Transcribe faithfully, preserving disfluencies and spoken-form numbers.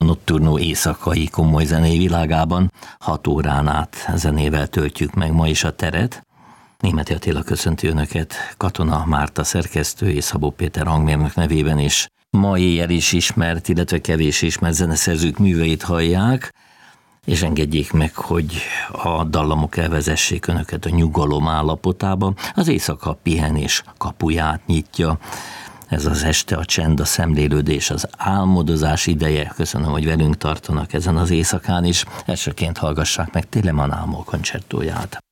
Nocturno éjszakai komoly zenei világában. Hat órán át zenével töltjük meg ma is a teret. Németi Attila köszönti Önöket, Katona Márta szerkesztő és Szabó Péter hangmérnök nevében is. Ma éjjel is ismert, illetve kevés ismert zeneszerzők műveit hallják, és engedjék meg, hogy a dallamok elvezessék Önöket a nyugalom állapotába. Az éjszaka pihenés kapuját nyitja. Ez az este a csend, a szemlélődés, az álmodozás ideje. Köszönöm, hogy velünk tartanak ezen az éjszakán is. Elsőként hallgassák meg Telemann Ámol koncertóját.